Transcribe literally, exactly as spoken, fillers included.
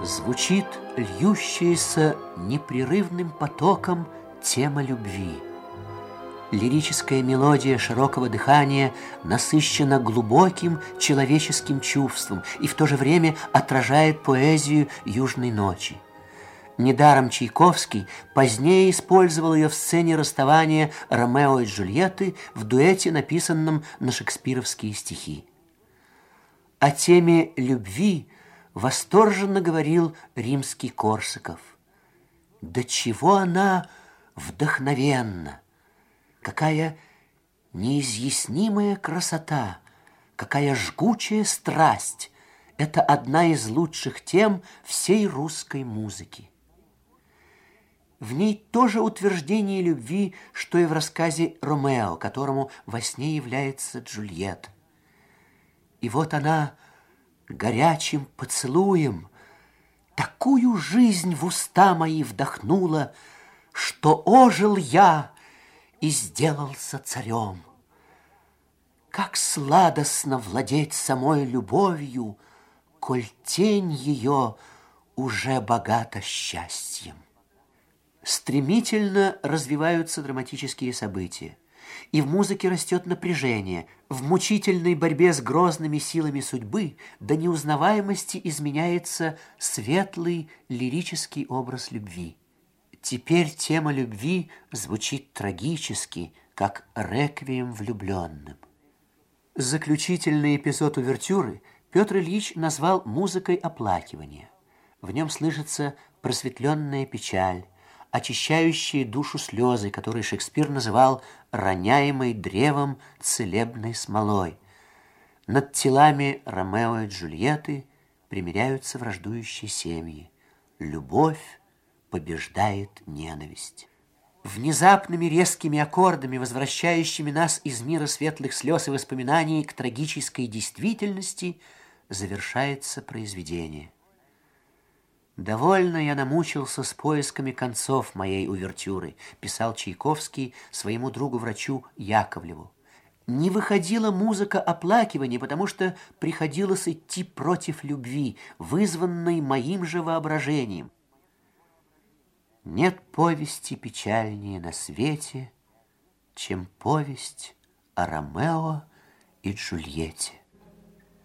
звучит льющаяся непрерывным потоком тема любви. Лирическая мелодия широкого дыхания насыщена глубоким человеческим чувством и в то же время отражает поэзию южной ночи. Недаром Чайковский позднее использовал ее в сцене расставания Ромео и Джульетты в дуэте, написанном на шекспировские стихи. О теме любви восторженно говорил римский Корсаков. До чего она вдохновенна! Какая неизъяснимая красота, какая жгучая страсть! Это одна из лучших тем всей русской музыки. В ней тоже утверждение любви, что и в рассказе Ромео, которому во сне является Джульетта. И вот она горячим поцелуем такую жизнь в уста мои вдохнула, что ожил я и сделался царем. Как сладостно владеть самой любовью, коль тень ее уже богата счастьем. Стремительно развиваются драматические события, и в музыке растет напряжение. В мучительной борьбе с грозными силами судьбы до неузнаваемости изменяется светлый лирический образ любви. Теперь тема любви звучит трагически, как реквием влюбленным. Заключительный эпизод увертюры Петр Ильич назвал музыкой оплакивания. В нем слышится просветленная печаль, очищающие душу слезы, которые Шекспир называл роняемой древом целебной смолой. Над телами Ромео и Джульетты примиряются враждующие семьи. Любовь побеждает ненависть. Внезапными резкими аккордами, возвращающими нас из мира светлых слез и воспоминаний к трагической действительности, завершается произведение. «Довольно я намучился с поисками концов моей увертюры», писал Чайковский своему другу-врачу Яковлеву. «Не выходила музыка оплакивания, потому что приходилось идти против любви, вызванной моим же воображением. Нет повести печальнее на свете, чем повесть о Ромео и Джульетте».